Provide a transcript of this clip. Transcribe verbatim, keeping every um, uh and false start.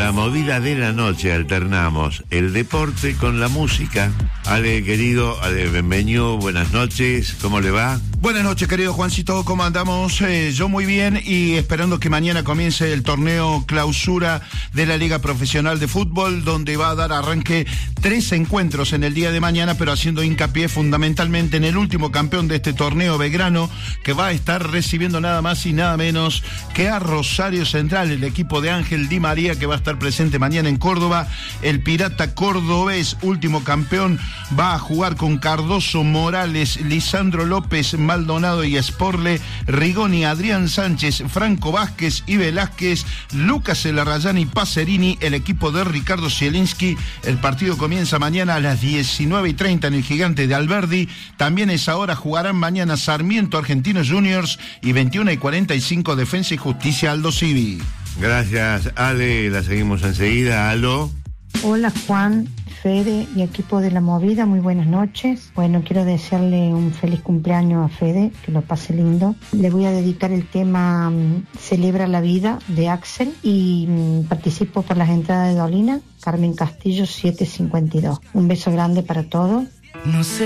la movida de la noche alternamos el deporte con la música. Ale, querido, Ale Benveño, buenas noches, ¿cómo le va? Buenas noches, querido Juancito, ¿cómo andamos? Eh, yo muy bien y esperando que mañana comience el torneo clausura de la Liga Profesional de Fútbol, donde va a dar arranque tres encuentros en el día de mañana, pero haciendo hincapié fundamentalmente en el último campeón de este torneo, Belgrano, que va a estar recibiendo nada más y nada menos que a Rosario Central, el equipo de Ángel Di María, que va a estar presente mañana en Córdoba. El Pirata cordobés, último campeón, va a jugar con Cardoso, Morales, Lisandro López, Maldonado y Sporle, Rigoni, Adrián Sánchez, Franco Vázquez y Velázquez, Lucas Elarrayán y Pacerini, el equipo de Ricardo Zielinski. El partido comienza mañana a las diecinueve y treinta en el Gigante de Alberdi. También a esa hora jugarán mañana Sarmiento Argentinos Juniors y veintiuna y cuarenta y cinco Defensa y Justicia Aldo Civi. Gracias, Ale, la seguimos enseguida. Aló. Hola, Juan, Fede y equipo de La Movida, muy buenas noches. Bueno, quiero desearle un feliz cumpleaños a Fede, que lo pase lindo. Le voy a dedicar el tema um, Celebra la Vida de Axel y um, participo por las entradas de Dolina, Carmen Castillo siete cincuenta y dos. Un beso grande para todos. No sé